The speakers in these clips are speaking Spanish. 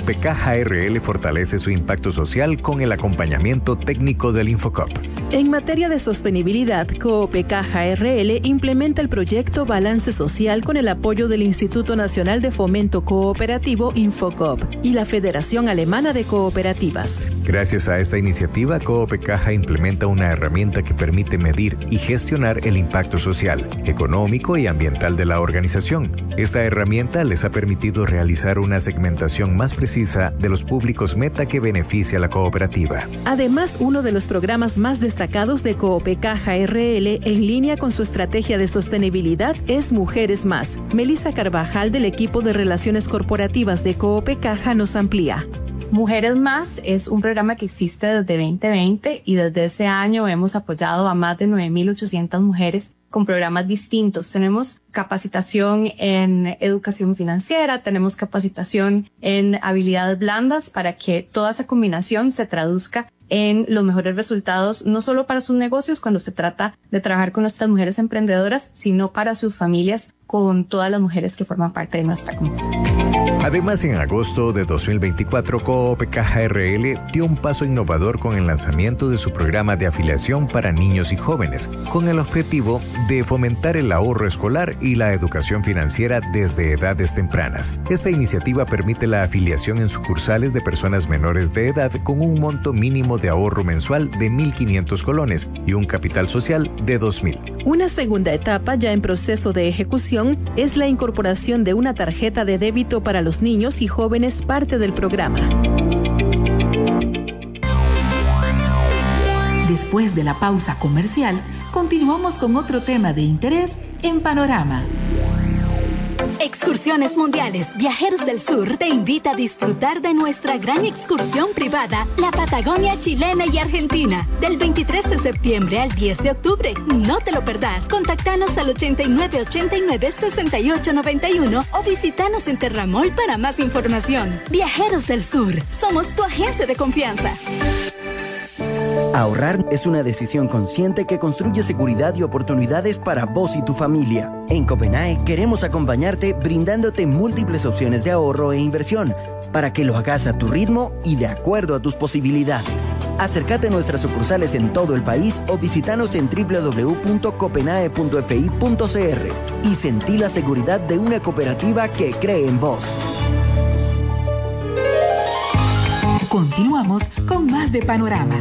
COPECA-JRL fortalece su impacto social con el acompañamiento técnico del Infocop. En materia de sostenibilidad, COPECA-JRL implementa el proyecto Balance Social con el apoyo del Instituto Nacional de Fomento Cooperativo Infocop y la Federación Alemana de Cooperativas. Gracias a esta iniciativa, COPECA implementa una herramienta que permite medir y gestionar el impacto social, económico y ambiental de la organización. Esta herramienta les ha permitido realizar una segmentación más precisa de los públicos meta que beneficia a la cooperativa. Además, uno de los programas más destacados de COPECA-JRL en línea con su estrategia de sostenibilidad es Mujeres Más. Melissa Carvajal del equipo de Relaciones Corporativas de COPECA nos amplía. Mujeres Más es un programa que existe desde 2020 y desde ese año hemos apoyado a más de 9.800 mujeres con programas distintos. Tenemos capacitación en educación financiera, tenemos capacitación en habilidades blandas para que toda esa combinación se traduzca en los mejores resultados, no solo para sus negocios cuando se trata de trabajar con estas mujeres emprendedoras, sino para sus familias con todas las mujeres que forman parte de nuestra comunidad. Además, en agosto de 2024, COPECA-JRL dio un paso innovador con el lanzamiento de su programa de afiliación para niños y jóvenes, con el objetivo de fomentar el ahorro escolar y la educación financiera desde edades tempranas. Esta iniciativa permite la afiliación en sucursales de personas menores de edad con un monto mínimo de ahorro mensual de 1.500 colones y un capital social de 2.000. Una segunda etapa ya en proceso de ejecución es la incorporación de una tarjeta de débito para los niños y jóvenes parte del programa. Después de la pausa comercial, continuamos con otro tema de interés en Panorama. Excursiones Mundiales Viajeros del Sur te invita a disfrutar de nuestra gran excursión privada, la Patagonia chilena y argentina, del 23 de septiembre al 10 de octubre. No te lo perdás. Contáctanos al 8989-6891 o visítanos en Terramol para más información. Viajeros del Sur, somos tu agencia de confianza. Ahorrar es una decisión consciente que construye seguridad y oportunidades para vos y tu familia. En Copenae queremos acompañarte brindándote múltiples opciones de ahorro e inversión para que lo hagas a tu ritmo y de acuerdo a tus posibilidades. Acércate a nuestras sucursales en todo el país o visítanos en www.copenae.fi.cr y sentí la seguridad de una cooperativa que cree en vos. Continuamos con más de Panorama.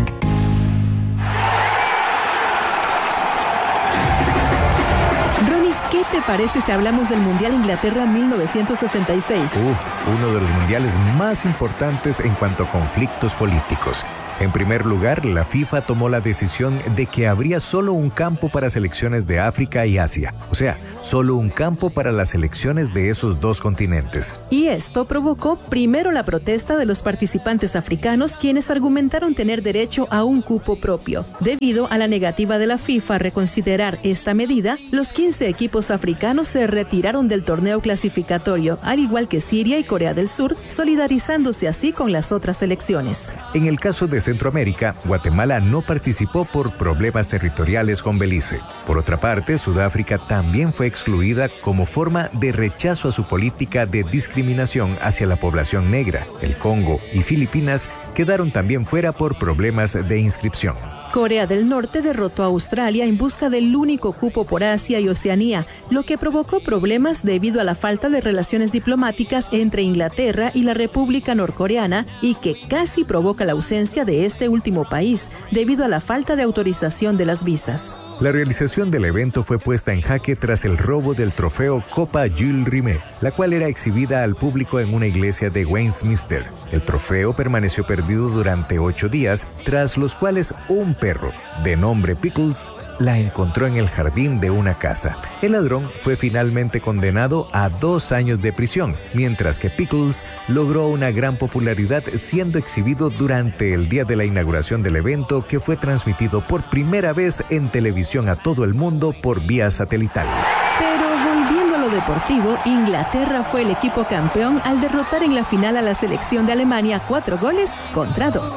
¿Qué te parece si hablamos del Mundial Inglaterra 1966? Uno de los mundiales más importantes en cuanto a conflictos políticos. En primer lugar, la FIFA tomó la decisión de que habría solo un campo para selecciones de África y Asia. O sea, solo un campo para las selecciones de esos dos continentes. Y esto provocó primero la protesta de los participantes africanos, quienes argumentaron tener derecho a un cupo propio. Debido a la negativa de la FIFA a reconsiderar esta medida, los 15 equipos africanos se retiraron del torneo clasificatorio, al igual que Siria y Corea del Sur, solidarizándose así con las otras selecciones. En el caso de Centroamérica, Guatemala no participó por problemas territoriales con Belice. Por otra parte, Sudáfrica también fue excluida como forma de rechazo a su política de discriminación hacia la población negra. El Congo y Filipinas quedaron también fuera por problemas de inscripción. Corea del Norte derrotó a Australia en busca del único cupo por Asia y Oceanía, lo que provocó problemas debido a la falta de relaciones diplomáticas entre Inglaterra y la República Norcoreana y que casi provoca la ausencia de este último país debido a la falta de autorización de las visas. La realización del evento fue puesta en jaque tras el robo del trofeo Copa Jules Rimet, la cual era exhibida al público en una iglesia de Westminster. El trofeo permaneció perdido durante 8 días, tras los cuales un perro, de nombre Pickles, la encontró en el jardín de una casa. El ladrón fue finalmente condenado a 2 años de prisión, mientras que Pickles logró una gran popularidad siendo exhibido durante el día de la inauguración del evento, que fue transmitido por primera vez en televisión a todo el mundo por vía satelital. Pero volviendo a lo deportivo, Inglaterra fue el equipo campeón al derrotar en la final a la selección de Alemania 4-2.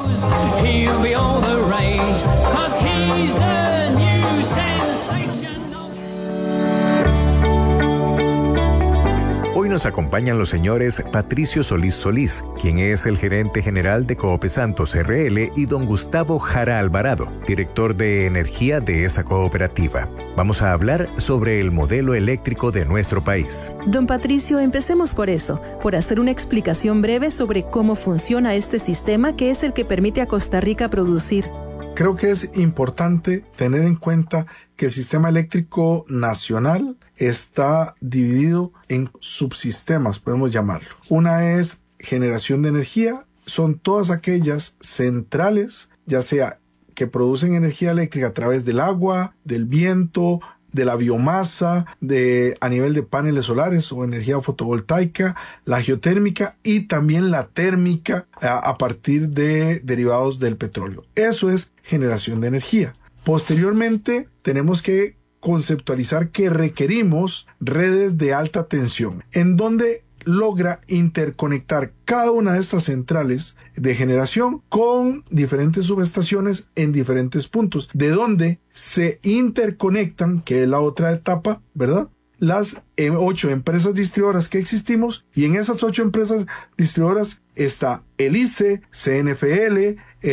Hoy nos acompañan los señores Patricio Solís Solís, quien es el gerente general de Coope Santos RL, y don Gustavo Jara Alvarado, director de energía de esa cooperativa. Vamos a hablar sobre el modelo eléctrico de nuestro país. Don Patricio, empecemos por eso, por hacer una explicación breve sobre cómo funciona este sistema que es el que permite a Costa Rica producir. Creo que es importante tener en cuenta que el sistema eléctrico nacional está dividido en subsistemas, podemos llamarlo. Una es generación de energía, son todas aquellas centrales, ya sea que producen energía eléctrica a través del agua, del viento, de la biomasa, a nivel de paneles solares o energía fotovoltaica, la geotérmica y también la térmica a partir de derivados del petróleo. Eso es generación de energía. Posteriormente, tenemos que conceptualizar que requerimos redes de alta tensión, en donde logra interconectar cada una de estas centrales de generación con diferentes subestaciones en diferentes puntos, de donde se interconectan, que es la otra etapa, ¿verdad? Las 8 empresas distribuidoras que existimos, y en esas 8 empresas distribuidoras está el ICE, CNFL,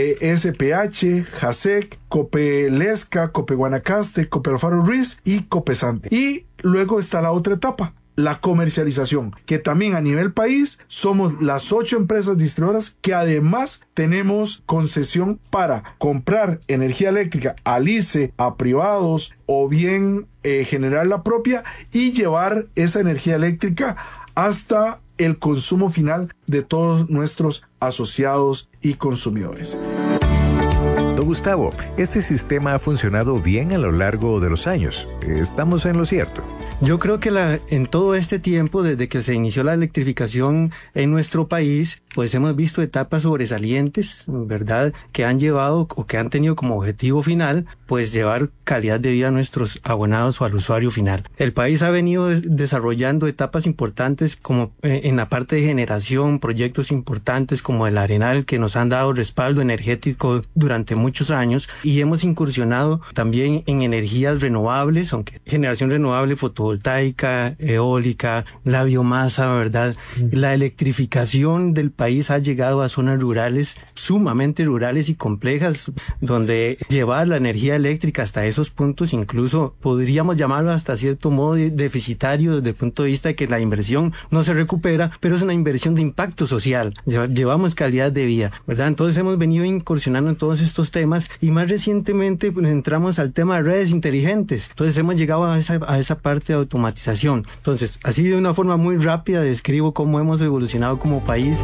SPH, JASEC, Copelesca, Cope Guanacaste, Cope Alfaro Ruiz y Cope Santos. Y luego está la otra etapa, la comercialización, que también a nivel país somos las 8 empresas distribuidoras que además tenemos concesión para comprar energía eléctrica al ICE, a privados o bien generar la propia y llevar esa energía eléctrica hasta el consumo final de todos nuestros asociados y consumidores. Don Gustavo, este sistema ha funcionado bien a lo largo de los años. ¿Estamos en lo cierto? Yo creo que en todo este tiempo, desde que se inició la electrificación en nuestro país, pues hemos visto etapas sobresalientes, ¿verdad?, que han llevado o que han tenido como objetivo final, pues llevar calidad de vida a nuestros abonados o al usuario final. El país ha venido desarrollando etapas importantes como en la parte de generación, proyectos importantes como el Arenal, que nos han dado respaldo energético durante muchos años, y hemos incursionado también en energías renovables, aunque generación renovable fotovoltaica, eólica, la biomasa, ¿verdad? La electrificación del país ha llegado a zonas rurales, sumamente rurales y complejas, donde llevar la energía eléctrica hasta esos puntos, incluso podríamos llamarlo hasta cierto modo deficitario desde el punto de vista de que la inversión no se recupera, pero es una inversión de impacto social. Llevamos calidad de vida, ¿verdad? Entonces hemos venido incursionando en todos estos temas, y más recientemente pues, entramos al tema de redes inteligentes. Entonces hemos llegado a esa parte de automatización. Entonces, así de una forma muy rápida describo cómo hemos evolucionado como país.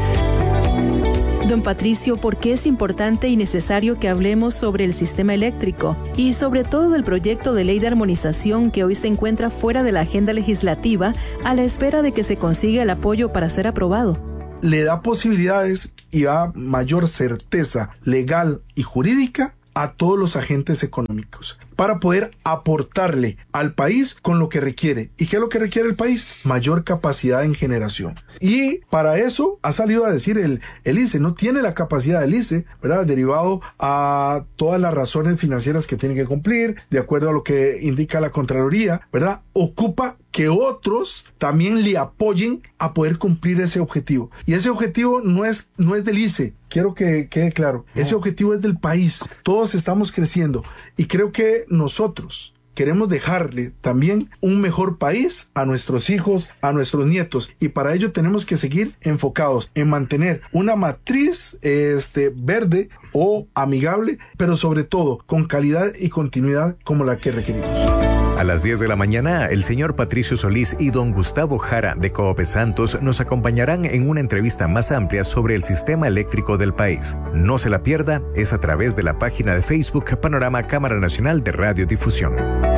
Don Patricio, ¿por qué es importante y necesario que hablemos sobre el sistema eléctrico y sobre todo del proyecto de ley de armonización que hoy se encuentra fuera de la agenda legislativa a la espera de que se consiga el apoyo para ser aprobado? Le da posibilidades y da mayor certeza legal y jurídica a todos los agentes económicos para poder aportarle al país con lo que requiere. ¿Y qué es lo que requiere el país? Mayor capacidad en generación. Y para eso ha salido a decir el ICE, no tiene la capacidad del ICE, ¿verdad? Derivado a todas las razones financieras que tiene que cumplir, de acuerdo a lo que indica la Contraloría, ¿verdad? Ocupa que otros también le apoyen a poder cumplir ese objetivo. Y ese objetivo no es del ICE, quiero que quede claro. Ese objetivo es del país. Todos estamos creciendo y creo que nosotros queremos dejarle también un mejor país a nuestros hijos, a nuestros nietos, y para ello tenemos que seguir enfocados en mantener una matriz verde o amigable, pero sobre todo con calidad y continuidad como la que requerimos. A las 10 de la mañana, el señor Patricio Solís y don Gustavo Jara de Coope Santos nos acompañarán en una entrevista más amplia sobre el sistema eléctrico del país. No se la pierda, es a través de la página de Facebook Panorama Cámara Nacional de Radiodifusión.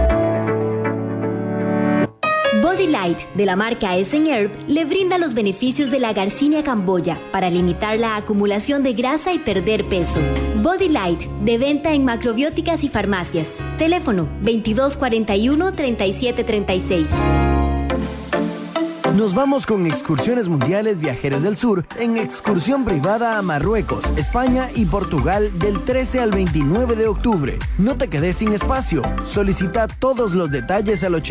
Body Light, de la marca Essen Herb, le brinda los beneficios de la Garcinia camboya para limitar la acumulación de grasa y perder peso. Body Light, de venta en macrobióticas y farmacias. Teléfono 2241-3736. Nos vamos con Excursiones Mundiales Viajeros del Sur en excursión privada a Marruecos, España y Portugal del 13 al 29 de octubre. No te quedes sin espacio. Solicita todos los detalles al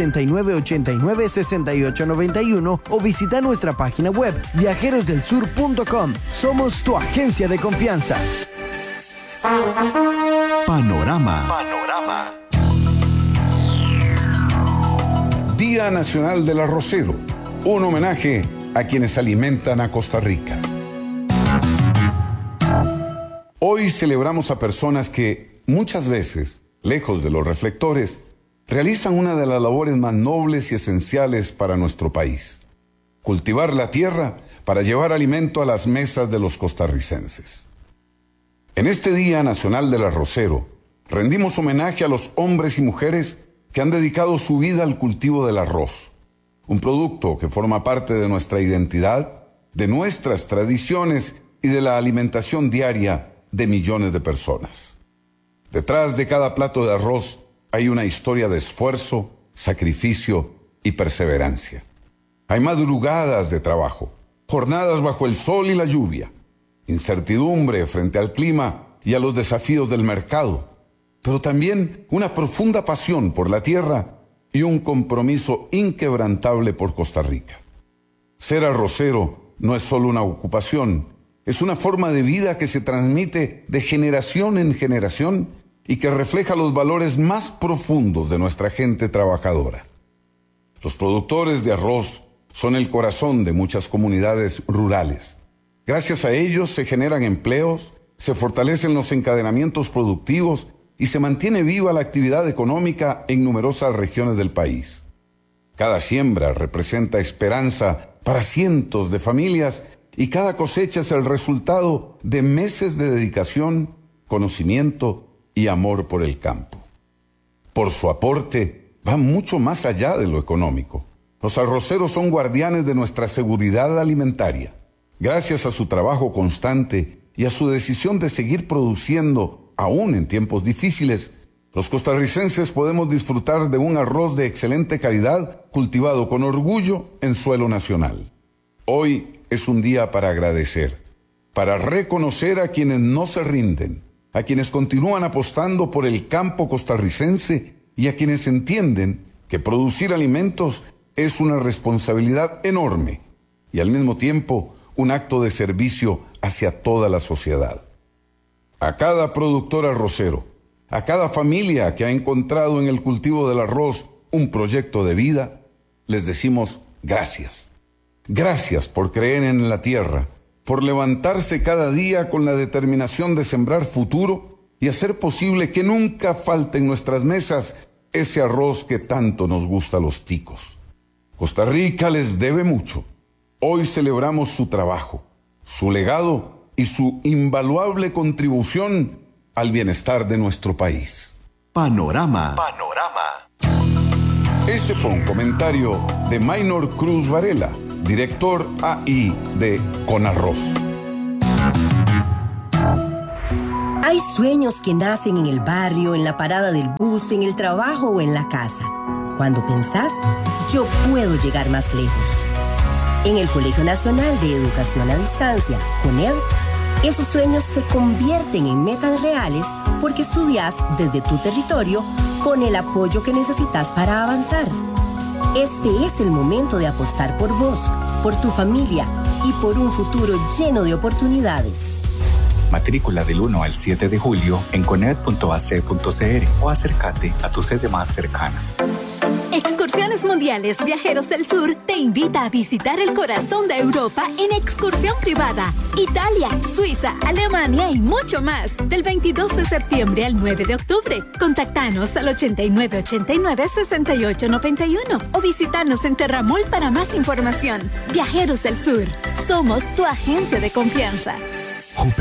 8989-6891 o visita nuestra página web viajerosdelsur.com. Somos tu agencia de confianza. Panorama. Día Nacional del Arrocero. Un homenaje a quienes alimentan a Costa Rica. Hoy celebramos a personas que muchas veces, lejos de los reflectores, realizan una de las labores más nobles y esenciales para nuestro país: cultivar la tierra para llevar alimento a las mesas de los costarricenses. En este Día Nacional del Arrocero, rendimos homenaje a los hombres y mujeres que han dedicado su vida al cultivo del arroz, un producto que forma parte de nuestra identidad, de nuestras tradiciones y de la alimentación diaria de millones de personas. Detrás de cada plato de arroz hay una historia de esfuerzo, sacrificio y perseverancia. Hay madrugadas de trabajo, jornadas bajo el sol y la lluvia, incertidumbre frente al clima y a los desafíos del mercado, pero también una profunda pasión por la tierra y un compromiso inquebrantable por Costa Rica. Ser arrocero no es solo una ocupación, es una forma de vida que se transmite de generación en generación y que refleja los valores más profundos de nuestra gente trabajadora. Los productores de arroz son el corazón de muchas comunidades rurales. Gracias a ellos se generan empleos, se fortalecen los encadenamientos productivos y se mantiene viva la actividad económica en numerosas regiones del país. Cada siembra representa esperanza para cientos de familias y cada cosecha es el resultado de meses de dedicación, conocimiento y amor por el campo. Por su aporte, va mucho más allá de lo económico. Los arroceros son guardianes de nuestra seguridad alimentaria. Gracias a su trabajo constante y a su decisión de seguir produciendo aún en tiempos difíciles, los costarricenses podemos disfrutar de un arroz de excelente calidad cultivado con orgullo en suelo nacional. Hoy es un día para agradecer, para reconocer a quienes no se rinden, a quienes continúan apostando por el campo costarricense y a quienes entienden que producir alimentos es una responsabilidad enorme y al mismo tiempo un acto de servicio hacia toda la sociedad. A cada productor arrocero, a cada familia que ha encontrado en el cultivo del arroz un proyecto de vida, les decimos gracias. Gracias por creer en la tierra, por levantarse cada día con la determinación de sembrar futuro y hacer posible que nunca falte en nuestras mesas ese arroz que tanto nos gusta a los ticos. Costa Rica les debe mucho. Hoy celebramos su trabajo, su legado y su invaluable contribución al bienestar de nuestro país. Panorama. Este fue un comentario de Maynor Cruz Varela, director AI de Conarroz. Hay sueños que nacen en el barrio, en la parada del bus, en el trabajo o en la casa. Cuando pensás, yo puedo llegar más lejos. En el Colegio Nacional de Educación a Distancia, CONED, esos sueños se convierten en metas reales porque estudias desde tu territorio con el apoyo que necesitas para avanzar. Este es el momento de apostar por vos, por tu familia y por un futuro lleno de oportunidades. Matrícula del 1 al 7 de julio en coned.ac.cr o acércate a tu sede más cercana. Excursiones Mundiales Viajeros del Sur te invita a visitar el corazón de Europa en excursión privada. Italia, Suiza, Alemania y mucho más. Del 22 de septiembre al 9 de octubre. Contactanos al 8989-6891 o visitanos en Terramol para más información. Viajeros del Sur, somos tu agencia de confianza.